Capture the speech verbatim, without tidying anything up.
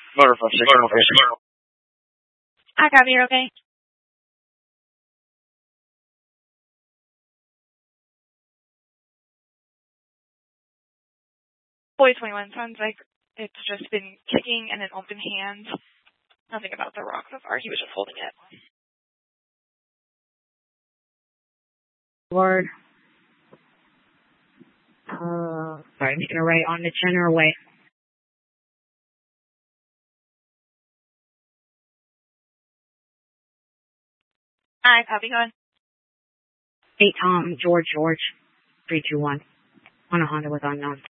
Motor five six, Motor five six. I copy, you're okay. Boy twenty-one, sounds like it's just been kicking in an open hand. Nothing about the rock so far, he was just holding it. Lord. Uh, sorry, making a right on the general way. I copy, go on. Eight Tom, George, George, three two one. On a Honda with unknown.